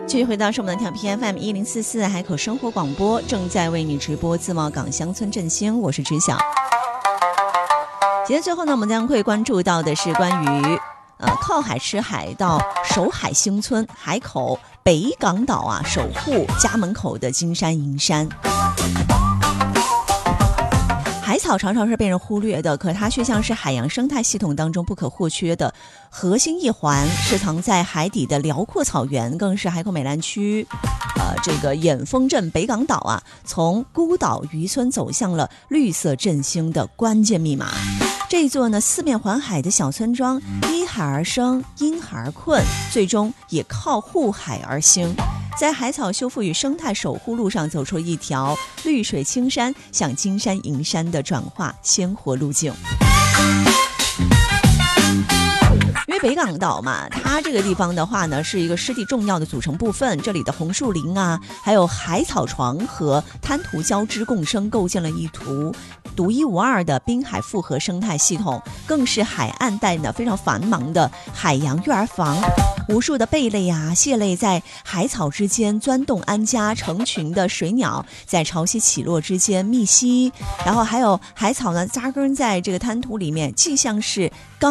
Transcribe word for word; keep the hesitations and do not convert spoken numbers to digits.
继续回到是我们的调频 F M 一零四四海口生活广播，正在为你直播自贸港乡村振兴，我是知晓。今天最后呢，我们将会关注到的是关于呃靠海吃海到守海兴村海口北港岛啊，守护家门口的金山银山。海草常常是被人忽略的，可它却像是海洋生态系统当中不可或缺的核心一环，是藏在海底的辽阔草原，更是海口美兰区呃，这个眼峰镇北港岛啊，从孤岛渔村走向了绿色振兴的关键密码。这座呢四面环海的小村庄，依海而生，因海而困，最终也靠护海而兴。在海草修复与生态守护路上走出一条绿水青山向金山银山的转化鲜活路径。因为北港岛嘛，它这个地方的话呢，是一个湿地重要的组成部分，这里的红树林啊，还有海草床和滩涂交织共生，构建了一图独一无二的滨海复合生态系统，更是海岸带呢非常繁忙的海洋育儿房。无数的贝类啊、蟹类在海草之间钻洞安家，成群的水鸟在潮汐起落之间觅息，然后还有海草呢扎根在这个滩涂里面，既像是刚